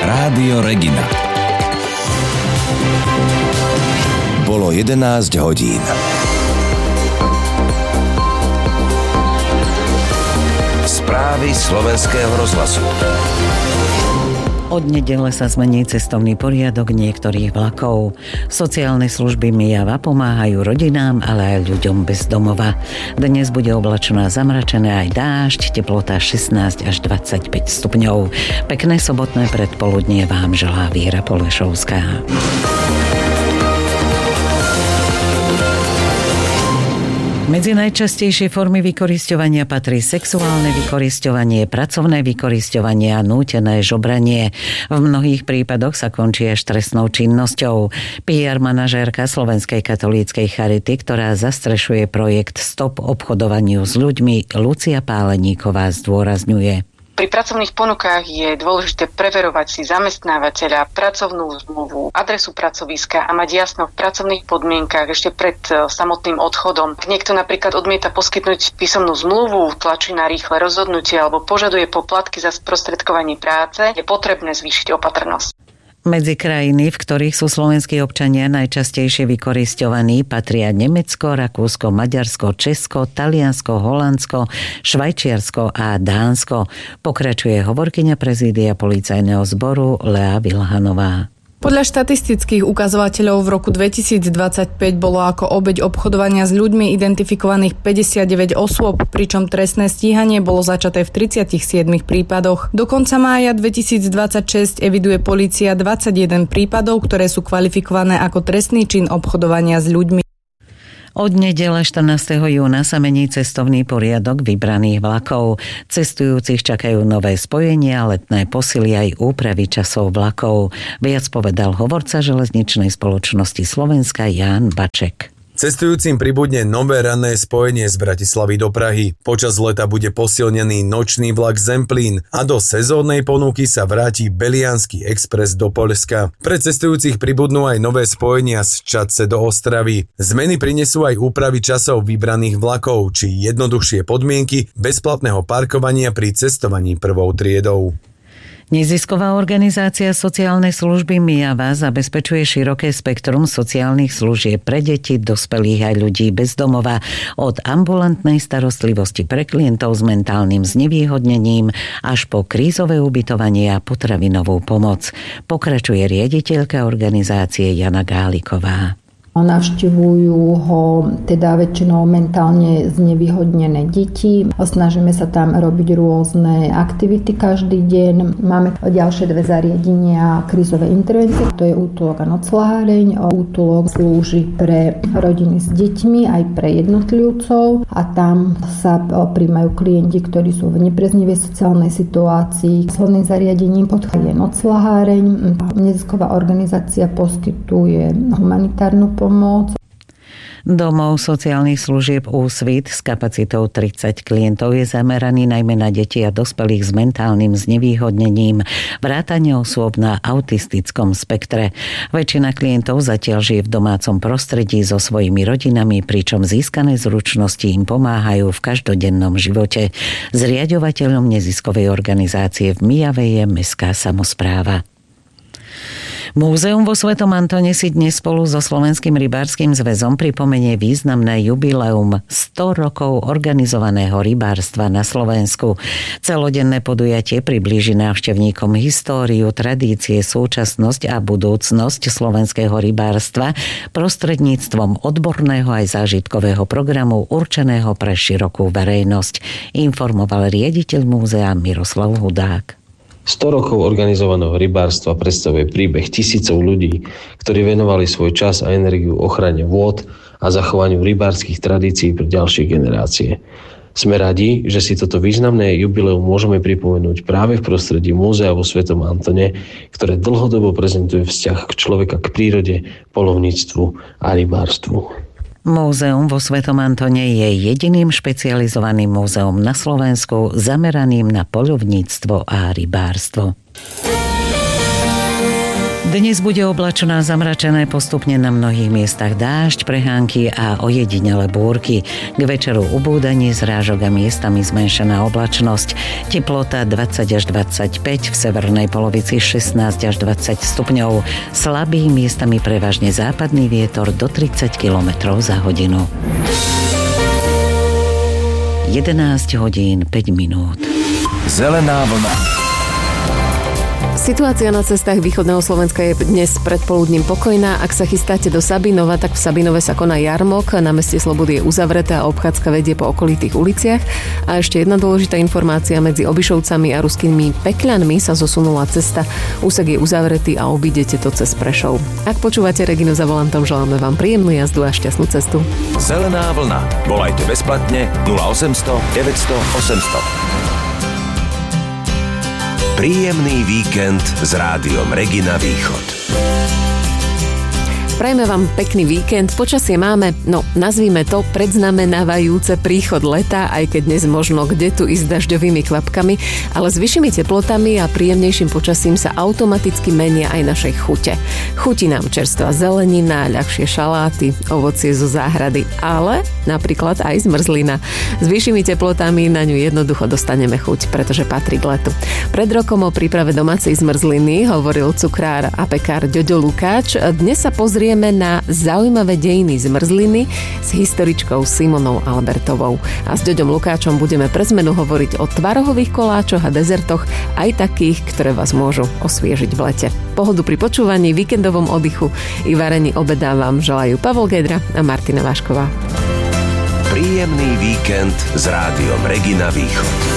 Rádio Regina. Bolo 11 hodín. Správy Slovenského rozhlasu. Od nedele sa zmení cestovný poriadok niektorých vlakov. Sociálne služby Myjava pomáhajú rodinám, ale aj ľuďom bez domova. Dnes bude oblačno a zamračené aj dážď, teplota 16 až 25 stupňov. Pekné sobotné predpoludnie vám želá Viera Polešovská. Medzi najčastejšie formy vykorisťovania patrí sexuálne vykorisťovanie, pracovné vykorisťovanie a nútené žobranie. V mnohých prípadoch sa končí až trestnou činnosťou. PR manažérka Slovenskej katolíckej charity, ktorá zastrešuje projekt Stop obchodovaniu s ľuďmi, Lucia Páleníková zdôrazňuje. Pri pracovných ponukách je dôležité preverovať si zamestnávateľa, pracovnú zmluvu, adresu pracoviska a mať jasno v pracovných podmienkach ešte pred samotným odchodom. Ak niekto napríklad odmieta poskytnúť písomnú zmluvu, tlačí na rýchle rozhodnutie alebo požaduje poplatky za sprostredkovanie práce, je potrebné zvýšiť opatrnosť. Medzi krajiny, v ktorých sú slovenskí občania najčastejšie vykorisťovaní, patria Nemecko, Rakúsko, Maďarsko, Česko, Taliansko, Holandsko, Švajčiarsko a Dánsko. Pokračuje hovorkyňa prezídia policajného zboru Lea Vilhanová. Podľa štatistických ukazovateľov v roku 2025 bolo ako obeť obchodovania s ľuďmi identifikovaných 59 osôb, pričom trestné stíhanie bolo začaté v 37 prípadoch. Do konca mája 2026 eviduje polícia 21 prípadov, ktoré sú kvalifikované ako trestný čin obchodovania s ľuďmi. Od nedele 14. júna sa mení cestovný poriadok vybraných vlakov. Cestujúcich čakajú nové spojenia, letné posily aj úpravy časov vlakov. Viac povedal hovorca železničnej spoločnosti Slovenska Ján Baček. Cestujúcim pribudne nové ranné spojenie z Bratislavy do Prahy. Počas leta bude posilnený nočný vlak Zemplín a do sezónnej ponuky sa vráti Beliansky expres do Poľska. Pre cestujúcich pribudnú aj nové spojenia z Čadce do Ostravy. Zmeny prinesú aj úpravy časov vybraných vlakov, či jednoduchšie podmienky bezplatného parkovania pri cestovaní prvou triedou. Nezisková organizácia sociálnej služby Myjava zabezpečuje široké spektrum sociálnych služieb pre deti, dospelých aj ľudí bez domova, od ambulantnej starostlivosti pre klientov s mentálnym znevýhodnením až po krízové ubytovanie a potravinovú pomoc. Pokračuje riaditeľka organizácie Jana Gáliková. Navštevujú ho teda väčšinou mentálne znevýhodnené deti. Snažíme sa tam robiť rôzne aktivity každý deň. Máme ďalšie dve zariadenia krízové intervencie. To je útulok a nocľaháreň. Útulok slúži pre rodiny s deťmi aj pre jednotlivcov a tam sa prijímajú klienti, ktorí sú v nepriaznivej sociálnej situácii. Posledným zariadením je nocľaháreň. Nezisková organizácia poskytuje humanitárnu pomoc. Domov sociálnych služieb Úsvit s kapacitou 30 klientov je zameraný najmä na deti a dospelých s mentálnym znevýhodnením, vrátane osôb na autistickom spektre. Väčšina klientov zatiaľ žije v domácom prostredí so svojimi rodinami, pričom získané zručnosti im pomáhajú v každodennom živote. Zriaďovateľom neziskovej organizácie v Myjave je mestská samospráva. Múzeum vo Svetom Antone si dnes spolu so Slovenským rybárskym zväzom pripomenie významné jubileum 100 rokov organizovaného rybárstva na Slovensku. Celodenné podujatie priblíži návštevníkom históriu, tradície, súčasnosť a budúcnosť slovenského rybárstva prostredníctvom odborného aj zážitkového programu určeného pre širokú verejnosť, informoval riaditeľ múzea Miroslav Hudák. 100 rokov organizovaného rybárstva predstavuje príbeh tisícov ľudí, ktorí venovali svoj čas a energiu ochrane vôd a zachovaniu rybárskych tradícií pre ďalšie generácie. Sme radi, že si toto významné jubileum môžeme pripomenúť práve v prostredí múzea vo Svetom Antone, ktoré dlhodobo prezentuje vzťah človeka k prírode, poľovníctvu a rybárstvu. Múzeum vo Svetom Antone je jediným špecializovaným múzeum na Slovensku zameraným na poľovníctvo a rybárstvo. Dnes bude oblačno a zamračené, postupne na mnohých miestach dážď, prehánky a ojedinele búrky. K večeru ubúdanie zrážok a miestami zmenšená oblačnosť. Teplota 20 až 25, v severnej polovici 16 až 20 stupňov. Slabý, miestami prevažne západný vietor do 30 km za hodinu. 11 hodín 5 minút. Zelená vlna. Situácia na cestách východného Slovenska je dnes predpoludním pokojná. Ak sa chystáte do Sabinova, tak v Sabinove sa koná jarmok. Na meste Slobody je uzavreté a obchádzka vedie po okolitých uliciach. A ešte jedna dôležitá informácia: medzi Obišovcami a Ruskými Pekľanmi sa zosunula cesta. Úsek je uzavretý a obídete to cez Prešov. Ak počúvate Reginu za volantom, želáme vám príjemnú jazdu a šťastnú cestu. Zelená vlna. Volajte bezplatne 0800 900 800. Príjemný víkend s rádiom Regina Východ. Prajme vám pekný víkend. Počasie máme, nazvime to, predznamenávajúce príchod leta, aj keď dnes možno kde tu ísť dažďovými kvapkami, ale s vyššími teplotami a príjemnejším počasím sa automaticky menia aj naše chute. Chutí nám čerstvá zelenina, ľahšie šaláty, ovocie zo záhrady, ale napríklad aj zmrzlina. S vyššími teplotami na ňu jednoducho dostaneme chuť, pretože patrí k letu. Pred rokom o príprave domácej zmrzliny hovoril cukrár a pekár Ďoďo Lukáč. Dnes sa pozrieme na zaujímavé dejiny zmrzliny s historičkou Simonou Albertovou. A s Ďoďom Lukáčom budeme pre zmenu hovoriť o tvarohových koláčoch a dezertoch, aj takých, ktoré vás môžu osviežiť v lete. Pohodu pri počúvaní, víkendovom oddychu i varení obeda vám želajú Pavol Gedra a Martina Vášková. Príjemný víkend s rádiom Regina Východ.